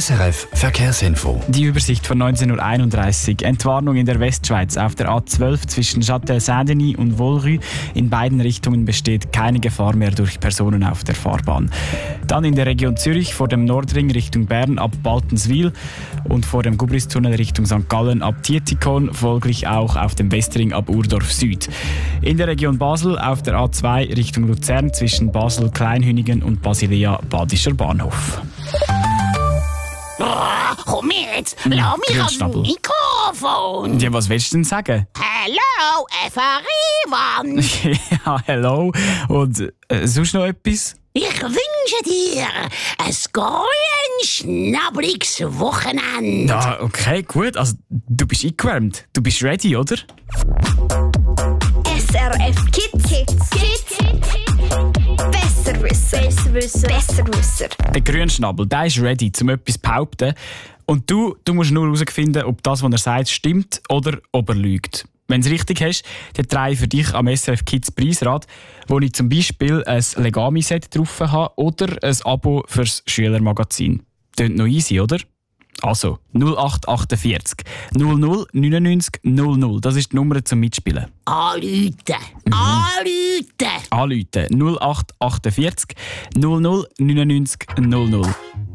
SRF Verkehrsinfo. Die Übersicht von 19.31 Uhr. Entwarnung in der Westschweiz. Auf der A12 zwischen Châtel-Saint-Denis und Volrue. In beiden Richtungen besteht keine Gefahr mehr durch Personen auf der Fahrbahn. Dann in der Region Zürich vor dem Nordring Richtung Bern ab Baltenswil und vor dem Gubristunnel Richtung St. Gallen ab Tietikon, folglich auch auf dem Westring ab Urdorf Süd. In der Region Basel auf der A2 Richtung Luzern zwischen Basel-Kleinhünigen und Basilea-Badischer Bahnhof. Komm jetzt, lass mich ans Grünschnabel. Mikrofon. Ja, was willst du denn sagen? Hallo, FRI-Mann. Ja, hello. Und sonst noch etwas? Ich wünsche dir ein grünschnabliges Wochenende. Ja, okay, gut. Also, du bist eingewärmt. Du bist ready, oder? SRF Kids. Besserwisser. Der Grünschnabel, der ist ready, um etwas zu behaupten. Und du musst nur herausfinden, ob das, was er sagt, stimmt oder ob er lügt. Wenn du es richtig hast, dann drehe ich für dich am SRF Kids Preisrad, wo ich zum Beispiel ein Legami-Set drauf habe oder ein Abo fürs Schülermagazin. Klingt noch easy, oder? Also, 0848 00 99 00. Das ist die Nummer zum Mitspielen. Anrufen. Anrufen 0848 00 99 00.